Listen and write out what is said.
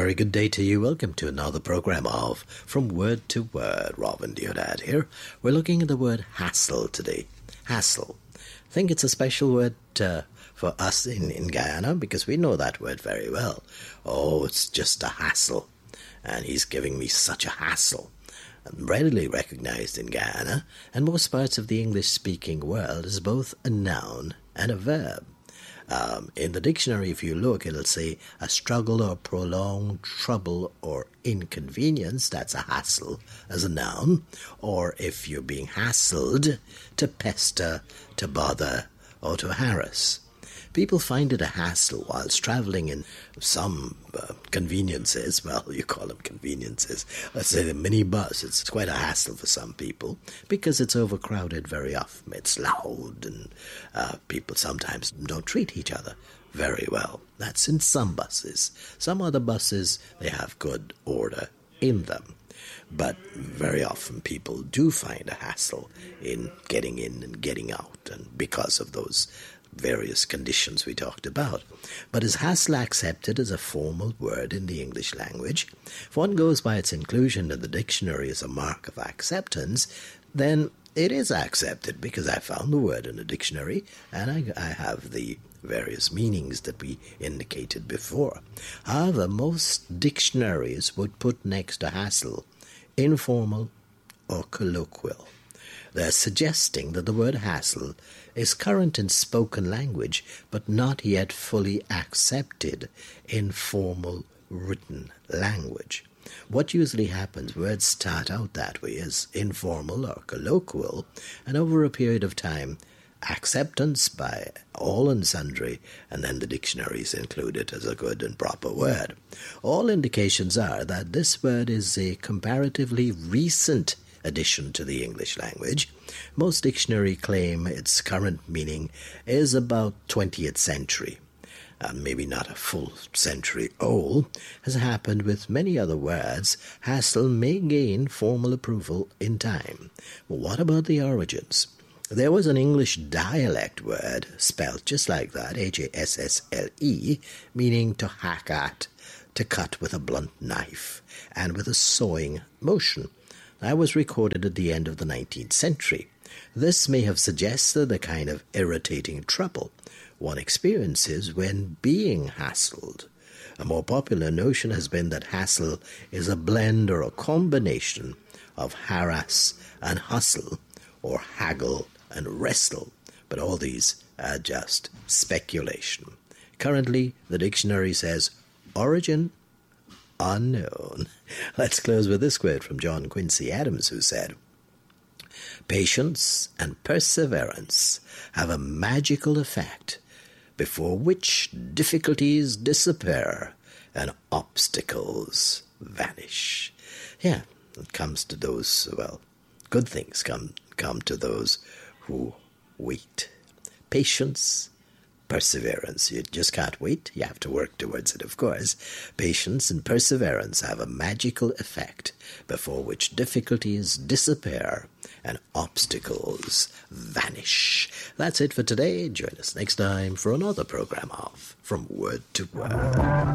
very good day to you. Welcome to another program of From Word to Word. Robin Deodad here. We're looking at the word hassle today. Hassle. I think it's a special word for us in Guyana because we know that word very well. Oh, it's just a hassle. And he's giving me such a hassle. Readily recognized in Guyana and most parts of the English-speaking world as both a noun and a verb. In the dictionary, if you look, it'll say a struggle or prolonged trouble or inconvenience, that's a hassle as a noun. Or if you're being hassled, to pester, to bother, or to harass. People find it a hassle whilst travelling in some conveniences. Well, you call them conveniences. Let's say the minibus. It's quite a hassle for some people because it's overcrowded very often. It's loud and people sometimes don't treat each other very well. That's in some buses. Some other buses, they have good order in them. But very often people do find a hassle in getting in and getting out, and because of those various conditions we talked about. But is hassle accepted as a formal word in the English language? If one goes by its inclusion in the dictionary as a mark of acceptance, then it is accepted because I found the word in the dictionary and I have the various meanings that we indicated before. However, most dictionaries would put next to hassle informal or colloquial. They're suggesting that the word hassle is current in spoken language, but not yet fully accepted in formal written language. What usually happens, words start out that way as informal or colloquial, and over a period of time, acceptance by all and sundry, and then the dictionaries include it as a good and proper word. All indications are that this word is a comparatively recent addition to the English language. Most dictionaries claim its current meaning is about 20th century. Maybe not a full century old. As happened with many other words, hassle may gain formal approval in time. But what about the origins? There was an English dialect word, spelled just like that, H-A-S-S-L-E, meaning to hack at, to cut with a blunt knife, and with a sawing motion. That was recorded at the end of the 19th century. This may have suggested the kind of irritating trouble one experiences when being hassled. A more popular notion has been that hassle is a blend or a combination of harass and hustle, or haggle and wrestle, but all these are just speculation. Currently, the dictionary says origin unknown. Let's close with this quote from John Quincy Adams, who said, "Patience and perseverance have a magical effect before which difficulties disappear and obstacles vanish." Yeah, it comes to those, well, good things come to those who wait. Patience, perseverance. You just can't wait. You have to work towards it, of course. Patience and perseverance have a magical effect before which difficulties disappear and obstacles vanish. That's it for today. Join us next time for another program of From Word to Word.